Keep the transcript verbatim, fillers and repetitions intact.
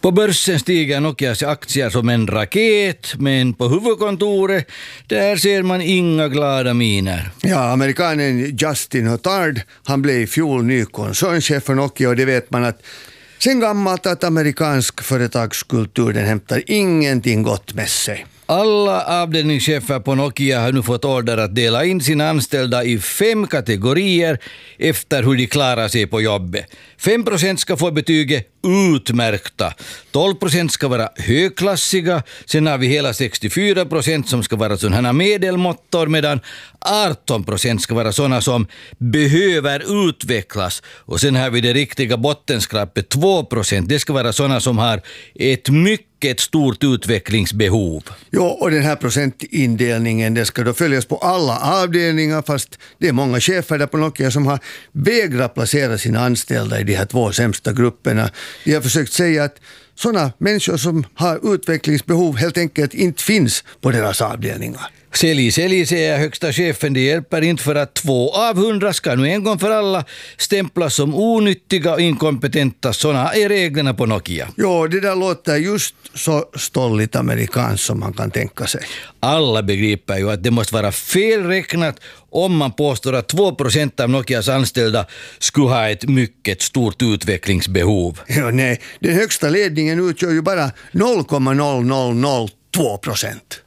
På börsen stiger Nokias aktier som en raket, men på huvudkontoret där ser man inga glada miner. Ja, amerikanen Justin Hotard, han blev i fjol ny koncernchef för Nokia, och det vet man att sen gammalt att amerikansk företagskultur den hämtar ingenting gott med sig. Alla avdelningschefer på Nokia har nu fått order att dela in sina anställda i fem kategorier efter hur de klarar sig på jobbet. fem procent ska få betyget utmärkta, tolv procent ska vara högklassiga, sen har vi hela sextiofyra procent som ska vara sådana medelmåttor, medan arton procent ska vara sådana som behöver utvecklas, och sen har vi det riktiga bottenskrapet, två procent, det ska vara sådana som har ett mycket stort utvecklingsbehov. Jo, och den här procentindelningen det ska då följas på alla avdelningar, fast det är många chefer där på Nokia som har vägrat placera sina anställda i de här två sämsta grupperna. De har försökt säga att sådana människor som har utvecklingsbehov helt enkelt inte finns på deras avdelningar. Sälj, sälj, säger högsta chefen, det hjälper inte, för att två av hundra ska nu en gång för alla stämplas som onyttiga och inkompetenta. Sådana är reglerna på Nokia. Jo, det där låter just så stolligt amerikanskt som man kan tänka sig. Alla begriper ju att det måste vara felräknat om man påstår att två procent av Nokias anställda skulle ha ett mycket stort utvecklingsbehov. Jo, nej, den högsta ledningen utgör ju bara noll komma noll noll noll två procent.